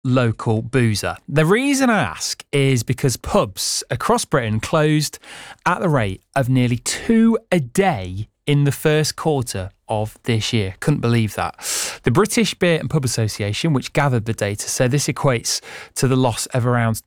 local boozer? The reason I ask is because pubs across Britain closed at the rate of nearly 2 a day in the first quarter of this year. Couldn't believe that. The British Beer and Pub Association, which gathered the data, said this equates to the loss of around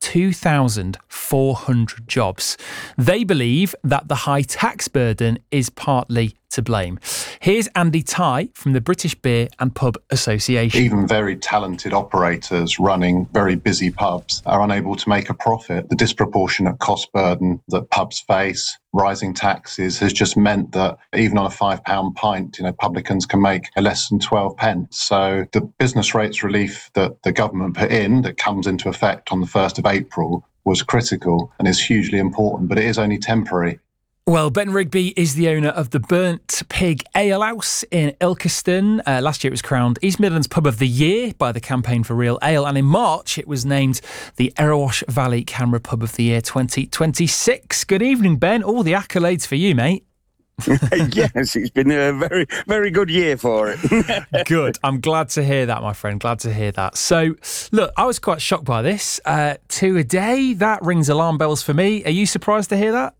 2,400 jobs. They believe that the high tax burden is partly to blame. Here's Andy Tye from the British Beer and Pub Association. Even very talented operators running very busy pubs are unable to make a profit. The disproportionate cost burden that pubs face, rising taxes, has just meant that even on a £5 pint, publicans can make less than 12 pence. So the business rates relief that the government put in, that comes into effect on the 1st of April, was critical and is hugely important, but it is only temporary. Well, Ben Rigby is the owner of the Burnt Pig Ale House in Ilkeston. Last year it was crowned East Midlands Pub of the Year by the Campaign for Real Ale, and in March it was named the Erewash Valley CAMRA Pub of the Year 2026. Good evening, Ben. All the accolades for you, mate. Yes, it's been a very, very good year for it. Good. I'm glad to hear that, my friend. Glad to hear that. So, look, I was quite shocked by this. 2 a day, that rings alarm bells for me. Are you surprised to hear that?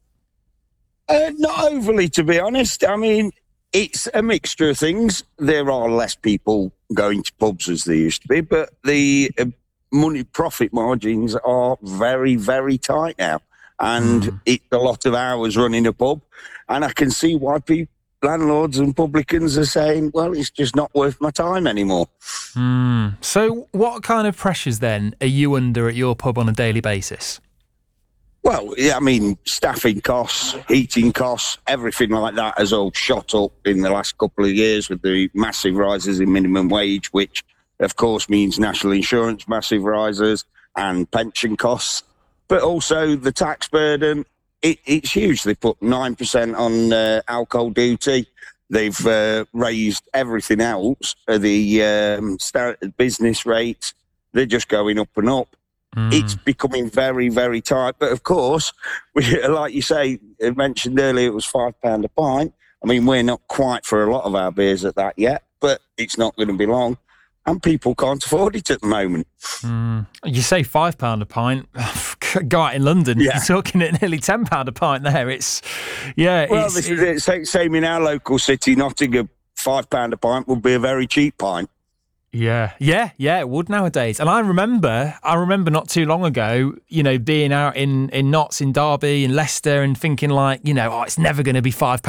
Not overly, to be honest. I mean, it's a mixture of things. There are less people going to pubs as there used to be, but the money profit margins are very, very tight now. And it's a lot of hours running a pub. And I can see why landlords and publicans are saying, well, it's just not worth my time anymore. So what kind of pressures then are you under at your pub on a daily basis? Well, yeah, I mean, staffing costs, heating costs, everything like that has all shot up in the last couple of years with the massive rises in minimum wage, which, of course, means national insurance massive rises and pension costs. But also the tax burden, it's huge. They put 9% on alcohol duty. They've raised everything else. The business rates, they're just going up and up. It's becoming very, very tight. But of course, like you say, I mentioned earlier, it was £5 a pint. I mean, we're not quite for a lot of our beers at that yet, but it's not going to be long. And people can't afford it at the moment. You say £5 a pint. Go out in London, you're talking at nearly £10 a pint there. Well, this is it. Same in our local city, Nottingham. £5 a pint would be a very cheap pint. Yeah, it would nowadays. And I remember not too long ago, being out in Notts, in Derby, in Leicester, and thinking like, it's never going to be £5